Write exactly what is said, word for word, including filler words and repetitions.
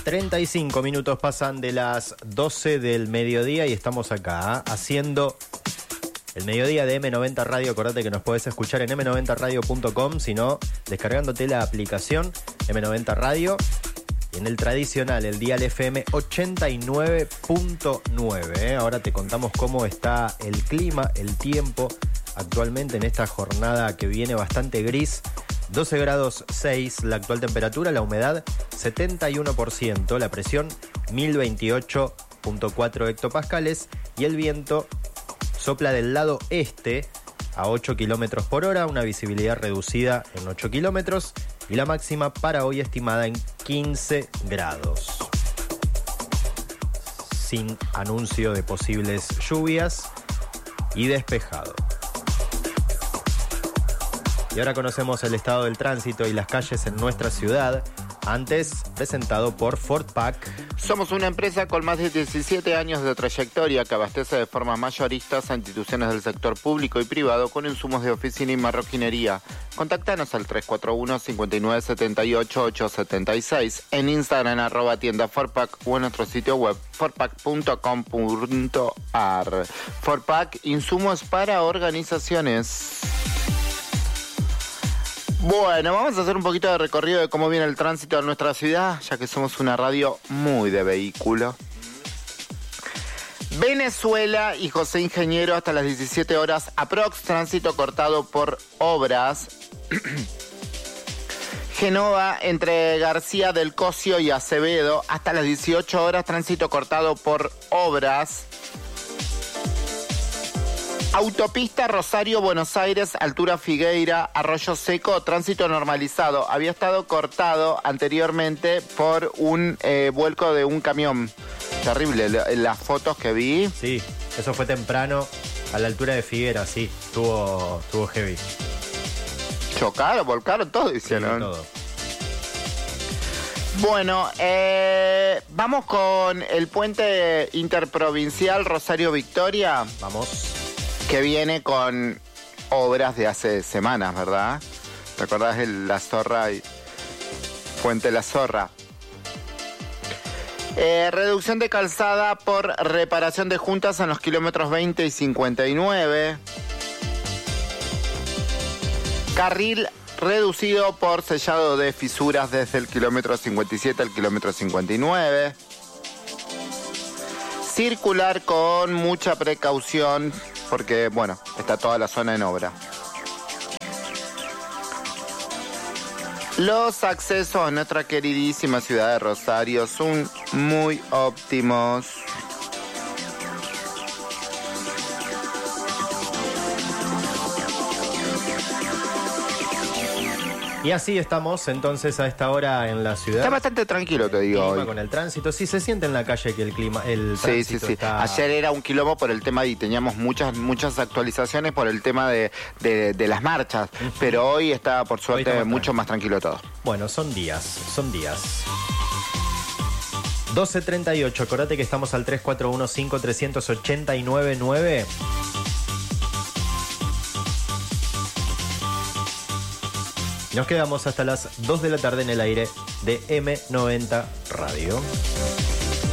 treinta y cinco minutos pasan de las doce del mediodía y estamos acá haciendo el mediodía de eme noventa Radio. Acordate que nos podés escuchar en eme noventa radio punto com, sino descargándote la aplicación eme noventa Radio. Y en el tradicional, el dial efe eme ochenta y nueve punto nueve. ¿eh? Ahora te contamos cómo está el clima, el tiempo actualmente en esta jornada que viene bastante gris. doce grados seis la actual temperatura, la humedad setenta y uno por ciento, la presión mil veintiocho punto cuatro hectopascales y el viento sopla del lado este a ocho kilómetros por hora, una visibilidad reducida en ocho kilómetros y la máxima para hoy estimada en quince grados. Sin anuncio de posibles lluvias y despejado. Y ahora conocemos el estado del tránsito y las calles en nuestra ciudad, antes presentado por Ford Pack. Somos una empresa con más de diecisiete años de trayectoria que abastece de forma mayorista a instituciones del sector público y privado con insumos de oficina y marroquinería. Contáctanos al tres cuatro uno, cinco nueve siete ocho, ocho siete seis, en Instagram arroba tienda Fordpack o en nuestro sitio web fordpack punto com punto ar. Fordpack, insumos para organizaciones. Bueno, vamos a hacer un poquito de recorrido de cómo viene el tránsito en nuestra ciudad, ya que somos una radio muy de vehículo. Venezuela y José Ingeniero hasta las diecisiete horas, aprox, tránsito cortado por obras. Genova entre García del Cocio y Acevedo hasta las dieciocho horas, tránsito cortado por obras. Autopista Rosario-Buenos Aires, altura Figueira, Arroyo Seco, tránsito normalizado. Había estado cortado anteriormente por un eh, vuelco de un camión. Terrible, las fotos que vi. Sí, eso fue temprano, a la altura de Figuera, sí, estuvo, estuvo heavy. Chocaron, volcaron, todo hicieron. Sí, todo. Bueno, eh, vamos con el puente interprovincial Rosario-Victoria. Vamos. Que viene con obras de hace semanas, ¿verdad? ¿Te acordás de La Zorra y Puente La Zorra? Eh, reducción de calzada por reparación de juntas en los kilómetros veinte y cincuenta y nueve. Carril reducido por sellado de fisuras desde el kilómetro cincuenta y siete al kilómetro cincuenta y nueve. Circular con mucha precaución porque, bueno, está toda la zona en obra. Los accesos a nuestra queridísima ciudad de Rosario son muy óptimos. Y así estamos entonces a esta hora en la ciudad. Está bastante tranquilo, te digo. Clima hoy. Con el tránsito, sí se siente en la calle que el clima, el Sí, tránsito sí, sí. está... Ayer era un quilombo por el tema y teníamos muchas muchas actualizaciones por el tema de, de, de las marchas, uh-huh. Pero hoy está, por suerte, está más mucho tranquilo. más tranquilo todo. Bueno, son días, son días. doce treinta y ocho, acordate que estamos al tres cuatro uno, cinco tres ocho nueve nueve. Nos quedamos hasta las dos de la tarde en el aire de eme noventa Radio.